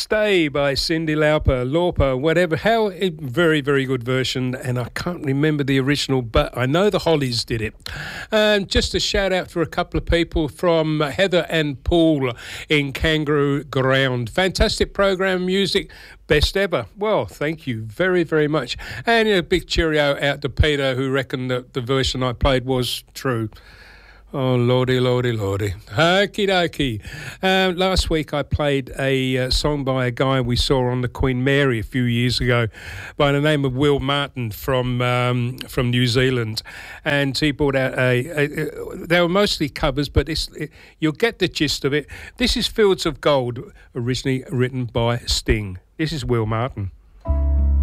Stay by Cyndi Lauper, whatever. Very, very good version, and I can't remember the original, but I know the Hollies did it. Just a shout out for a couple of people from Heather and Paul in Kangaroo Ground. Fantastic program, music, best ever. Well, thank you very, very much. And a big cheerio out to Peter, who reckoned that the version I played was true. Oh, lordy, lordy, lordy. Okie dokie. Last week I played a song by a guy we saw on the Queen Mary a few years ago by the name of Will Martin from New Zealand. And he brought out they were mostly covers, but you'll get the gist of it. This is Fields of Gold, originally written by Sting. This is Will Martin.